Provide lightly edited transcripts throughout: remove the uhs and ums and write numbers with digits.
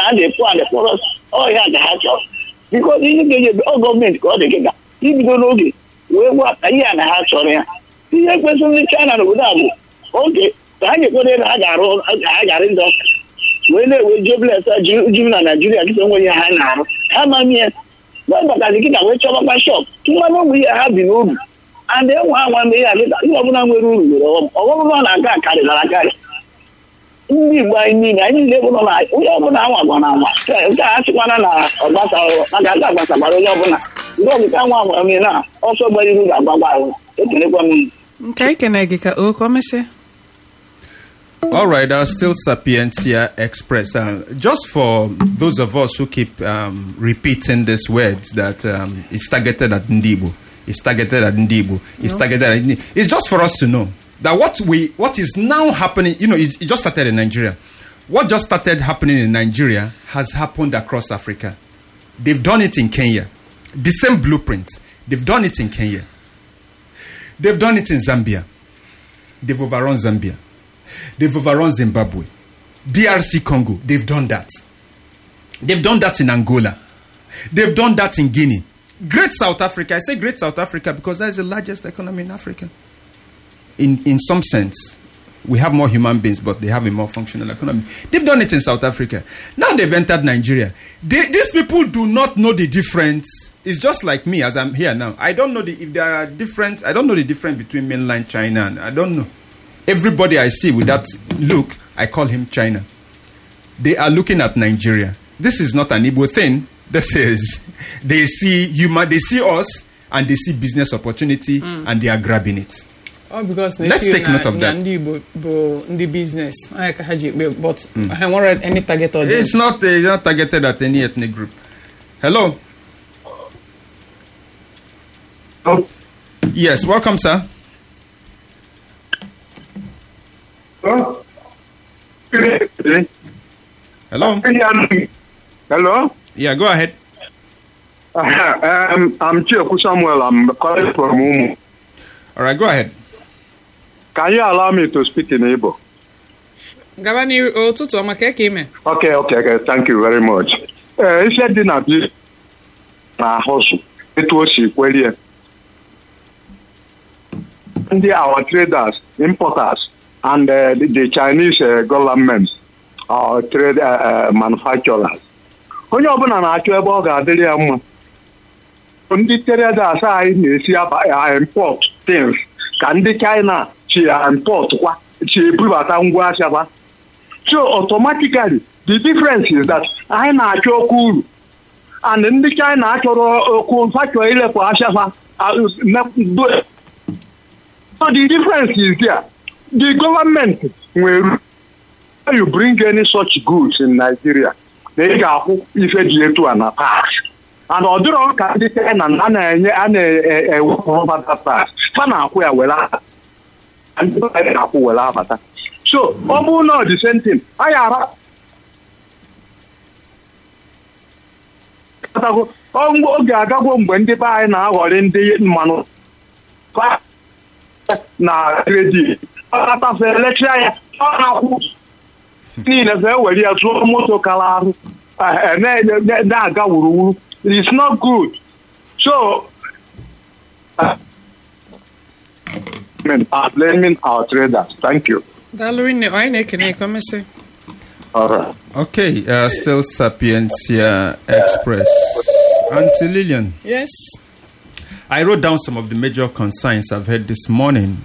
and the poor and the poorest. Oh, yeah, the house. Because you get all government got the giga. You don't know it. We work a year and a half or yeah. You have personally China without it. Okay, I get what I got in the when they will give less June and Nigeria, when you have now. How many? Well, but I think I went to my shop. Tomorrow we have been over. And then one day I live. You have rule. Or one I got carried like that. I mean, I didn't live on life. We have an hour, 1 hour. That's 1 hour. I got about you don't become one. I mean, also by you about Okay, can I get a comment? All right, still Sapientia Express. Just for those of us who keep repeating these words that it's targeted at Ndibo, it's targeted at Ndibo, it's targeted at Ndibo. It's just for us to know that what is now happening, it just started in Nigeria. What just started happening in Nigeria has happened across Africa. They've done it in Kenya. The same blueprint. They've done it in Kenya. They've done it in Zambia. They've overrun Zambia. They've overrun Zimbabwe. DRC Congo, they've done that. They've done that in Angola. They've done that in Guinea. Great South Africa. I say Great South Africa because that is the largest economy in Africa. In some sense, we have more human beings, but they have a more functional economy. They've done it in South Africa. Now they've entered Nigeria. These people do not know the difference. It's just like me as I'm here now. I don't know if there are different. I don't know the difference between mainland China and I don't know. Everybody I see with that look, I call him China. They are looking at Nigeria. This is not an Igbo thing. This is they see us and they see business opportunity and they are grabbing it. Oh, because let's take note of that. The business, but I haven't read any target audience. It's not targeted at any ethnic group. Hello. Oh. Yes, welcome, sir. Hello. Hello. Hello. Yeah, go ahead. I'm Chioku Samuel. I'm calling from Umu. All right, go ahead. Can you allow me to speak in Igbo? Okay. Thank you very much. He said in a bit, it was equally. Our traders, importers, and the Chinese government trade manufacturers. When you open an actual bog, ndị traders anyị na-esi import things ka ndị China chi import kwa chi ebubata ngwa ahịa. So automatically the difference is that anyị na-achọ okwu uru and ndị China achọrọ okwu factory ilepụ ahịa. So the difference is there. The government, when you bring any such goods in Nigeria, they got if you to an attack. And other on can and a pass. Fana where well and well avatar. So no the same thing. I are when they buy now or in the manu na ready. It's not good. So, are blaming our traders. Thank you. All right. Okay, still Sapientia Express. Auntie Lillian. Yes. I wrote down some of the major concerns I've heard this morning.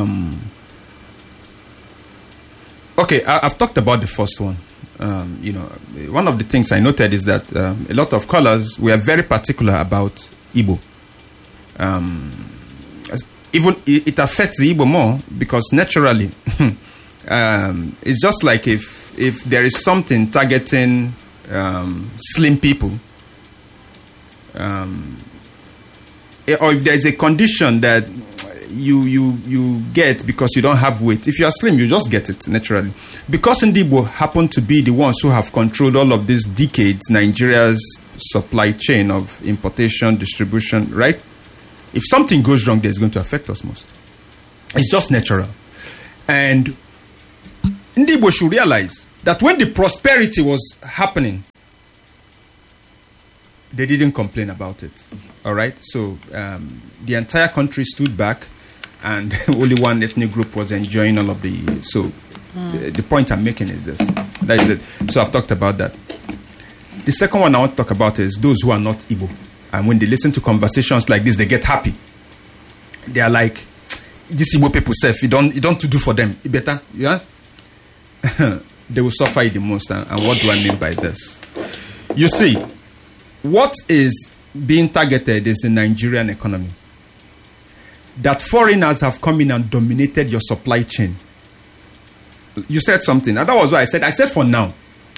Okay, I've talked about the first one. One of the things I noted is that a lot of callers were very particular about Igbo. Even it affects the Igbo more because naturally, it's just like if there is something targeting slim people, or if there is a condition that you get because you don't have weight. If you are slim, you just get it naturally. Because Ndibo happen to be the ones who have controlled all of these decades, Nigeria's supply chain of importation, distribution, right? If something goes wrong, it's going to affect us most. It's just natural. And Ndibo should realize that when the prosperity was happening, They didn't complain about it. All right. So the entire country stood back, and only one ethnic group was enjoying all of the. So the point I'm making is this. That is it. So I've talked about that. The second one I want to talk about is those who are not Igbo, and when they listen to conversations like this, they get happy. They are like, "This Igbo people self, you don't to do for them. It better, yeah." They will suffer it the most. And what do I mean by this? You see, what is being targeted is the Nigerian economy. That foreigners have come in and dominated your supply chain. You said something, and that was what I said. I said for now.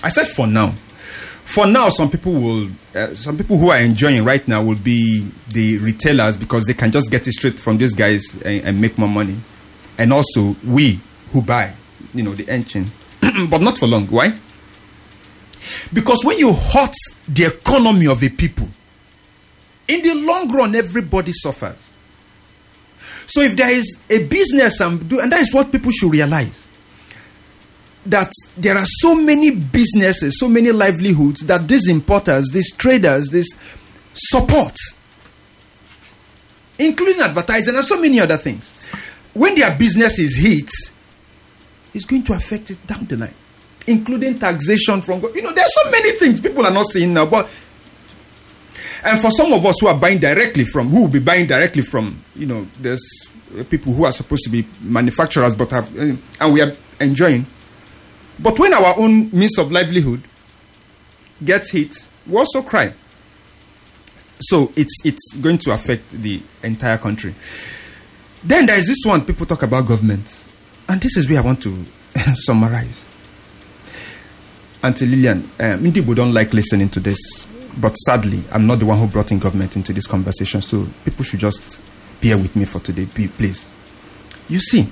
For now, some people who are enjoying right now will be the retailers, because they can just get it straight from these guys and make more money. And also we who buy, the engine. But not for long. Why? Because when you hurt the economy of a people, in the long run, everybody suffers. So if there is a business, and that is what people should realize, that there are so many businesses, so many livelihoods that these importers, these traders, these support, including advertising and so many other things. When their business is hit, it's going to affect it down the line, including taxation from, there are so many things people are not seeing now. And for some of us who are buying directly from, who will be buying directly from, there's people who are supposed to be manufacturers but have, and we are enjoying. But when our own means of livelihood gets hit, we also cry. So it's going to affect the entire country. Then there is this one, people talk about government. And this is where I want to summarize. Auntie Lillian, Ndibo don't like listening to this. But sadly, I'm not the one who brought in government into this conversation. So people should just bear with me for today, please. You see,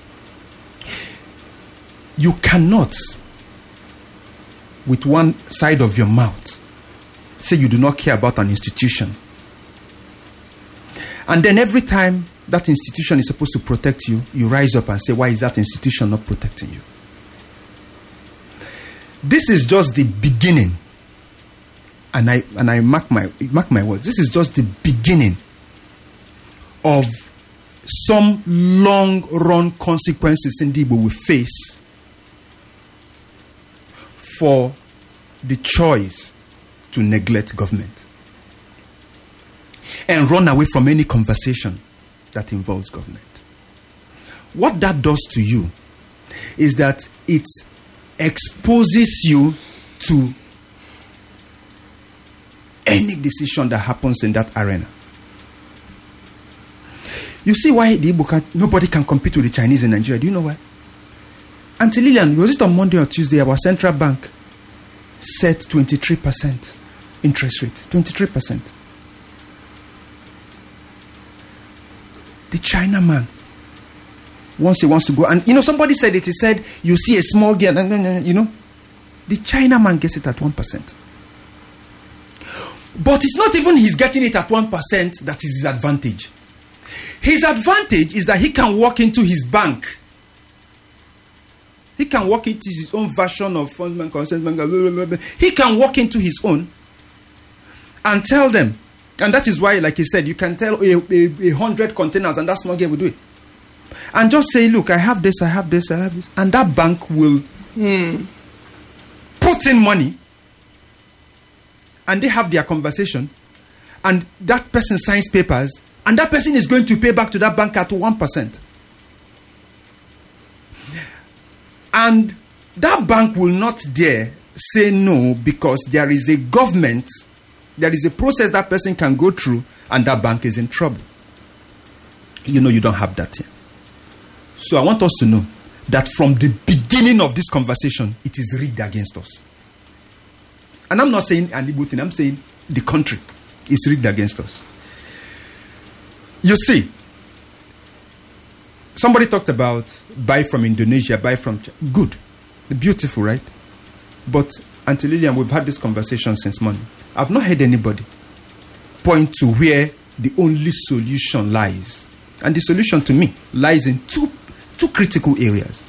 you cannot, with one side of your mouth, say you do not care about an institution. And then every time that institution is supposed to protect you, you rise up and say, why is that institution not protecting you? This is just the beginning. And I mark my words. This is just the beginning of some long-run consequences indeed we will face for the choice to neglect government and run away from any conversation that involves government. What that does to you is that it exposes you to any decision that happens in that arena. You see why the Igbo nobody can compete with the Chinese in Nigeria. Do you know why? Auntie Lillian, was it on Monday or Tuesday, our central bank set 23% interest rate. 23%. The China man, once he wants to go, and somebody said it, he said, you see a small girl, the China man gets it at 1%. But it's not even he's getting it at 1% that is his advantage. His advantage is that he can walk into his bank. He can walk into his own version of fund bank, consent bank, blah, blah, blah, blah. He can walk into his own and tell them. And that is why, like he said, you can tell 100 containers and that small girl will do it. And just say, look, I have this. And that bank will put in money. And they have their conversation. And that person signs papers. And that person is going to pay back to that bank at 1%. And that bank will not dare say no, because there is a government, there is a process that person can go through, and that bank is in trouble. You don't have that here. So I want us to know that from the beginning of this conversation, it is rigged against us. And I'm not saying an Igbo thing, I'm saying the country is rigged against us. You see, somebody talked about buy from Indonesia, buy from good, beautiful, right? But Auntie Lillian, we've had this conversation since morning. I've not heard anybody point to where the only solution lies. And the solution to me lies in two critical areas.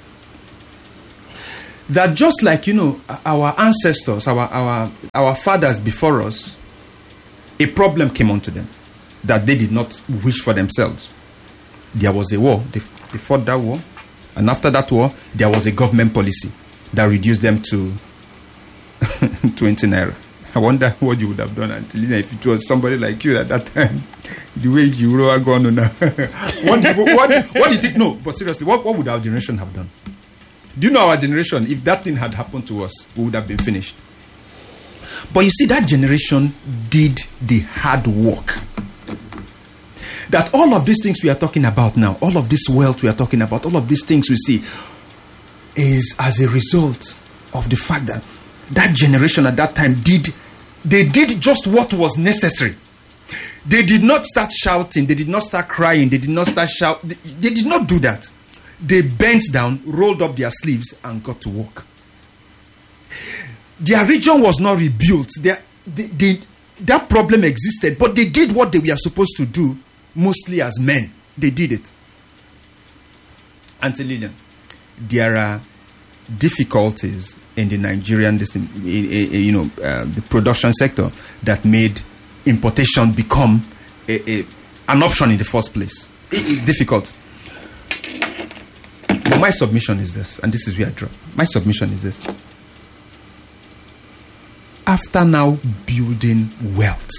That just like, our ancestors, our fathers before us, a problem came onto them that they did not wish for themselves. There was a war. They fought that war. And after that war, there was a government policy that reduced them to 20 naira. I wonder what you would have done, Angelina, if it was somebody like you at that time. The way you were going now. what do you think? No, but seriously, what would our generation have done? Do you know our generation, if that thing had happened to us, we would have been finished. But you see, that generation did the hard work. That all of these things we are talking about now, all of this wealth we are talking about, all of these things we see, is as a result of the fact that that generation at that time did just what was necessary. They did not start shouting, they did not start crying, they did not start shouting, they did not do that. They bent down, rolled up their sleeves, and got to work. Their region was not rebuilt. That problem existed, but they did what they were supposed to do, mostly as men. They did it. Auntie Lillian, there are difficulties in the Nigerian, the production sector that made importation become an option in the first place. It's difficult. But my submission is this, and this is where I drop. My submission is this. After now building wealth,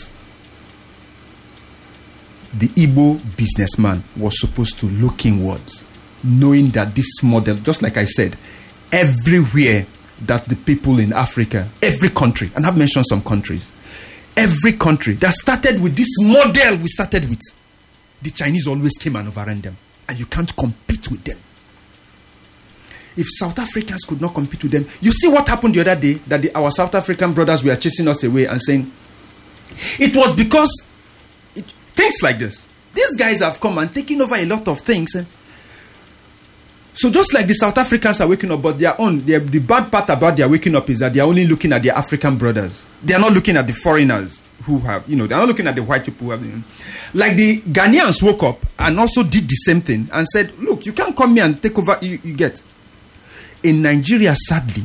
the Igbo businessman was supposed to look inwards, knowing that this model, just like I said, everywhere that the people in Africa, every country, and I've mentioned some countries, every country that started with this model we started with, the Chinese always came and overran them, and you can't compete with them. If South Africans could not compete with them, you see what happened the other day, that our South African brothers were chasing us away and saying, it was because things like this. These guys have come and taken over a lot of things. So just like the South Africans are waking up, but the bad part about their waking up is that they are only looking at their African brothers. They are not looking at the foreigners who have, they are not looking at the white people who have, like the Ghanaians woke up and also did the same thing and said, look, you can't come here and take over, you get. In Nigeria, sadly,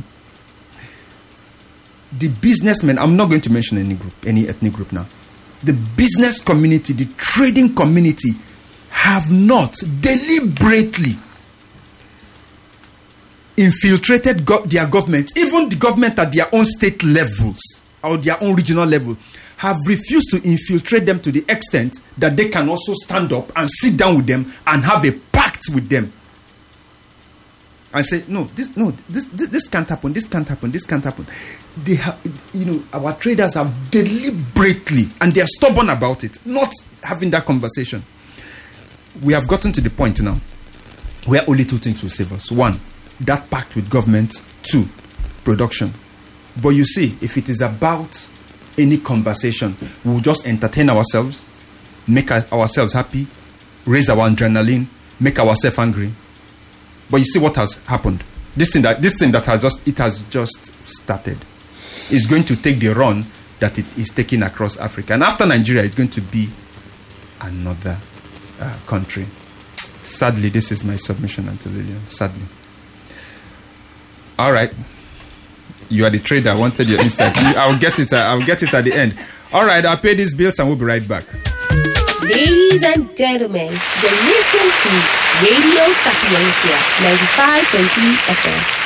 the businessmen, I'm not going to mention any ethnic group now, the business community, the trading community have not deliberately infiltrated their government, even the government at their own state levels or their own regional level, have refused to infiltrate them to the extent that they can also stand up and sit down with them and have a pact with them. And say, this can't happen, this can't happen, this can't happen. They have, our traders have deliberately, and they are stubborn about it, not having that conversation. We have gotten to the point now where only two things will save us. One, that pact with government. Two, production. But you see, if it is about any conversation, we'll just entertain ourselves, make ourselves happy, raise our adrenaline, make ourselves angry. But you see what has happened. This thing that has just started is going to take the run that it is taking across Africa. And after Nigeria, it's going to be another country. Sadly, this is my submission, Auntie Lillian. Sadly. All right. You are the trader. I wanted your insight. I'll get it at the end. All right, I'll pay these bills and we'll be right back. Ladies and gentlemen, you're listening to Radio Sapiencia 95.3 FM.